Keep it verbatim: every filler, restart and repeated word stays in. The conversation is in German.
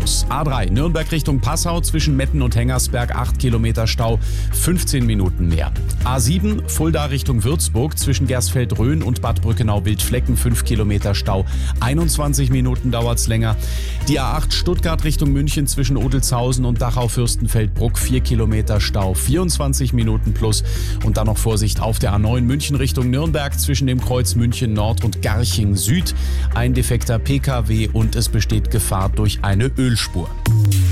plus. A drei Nürnberg Richtung Passau zwischen Metten und Hengersberg acht Kilometer Stau, fünfzehn Minuten mehr. A sieben Fulda Richtung Würzburg zwischen Gersfeld-Rhön und Bad Brückenau-Bildflecken fünf Kilometer Stau, einundzwanzig Minuten dauert's länger. Die A acht Stuttgart Richtung München zwischen Odelzhausen und Dachau-Fürstenfeldbruck vier Kilometer Stau, vierundzwanzig Minuten plus. Und dann noch Vorsicht auf der A neun München Richtung Nürnberg zwischen dem Kreuz München Nord und Garching Süd. Ein defekter P K W und es besteht Gefahr durch eine Ölspur.